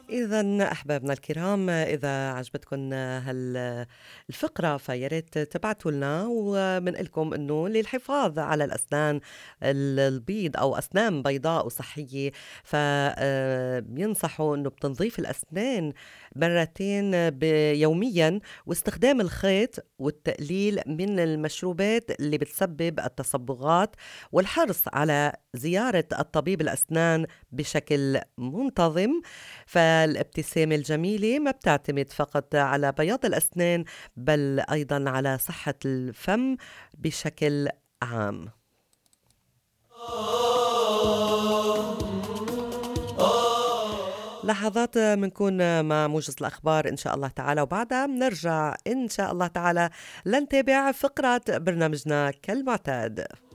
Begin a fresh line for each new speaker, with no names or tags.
إذا أحبابنا الكرام، إذا عجبتكم الفقرة فيا ريت تبعتوا لنا وبنقلكم إنه للحفاظ على الأسنان البيض أو أسنان بيضاء وصحية، فبينصحوا إنه بتنظيف الأسنان مرتين يوميا، واستخدام الخيط والتقليل من المشروبات اللي بتسبب التصبغات، والحرص على زيارة الطبيب الأسنان بشكل منتظم. فالابتسامة الجميلة ما بتعتمد فقط على بياض الأسنان، بل أيضا على صحة الفم بشكل عام. لحظات منكون مع موجز الأخبار إن شاء الله تعالى، وبعدها منرجع إن شاء الله تعالى لنتابع فقرات برنامجنا كالمعتاد.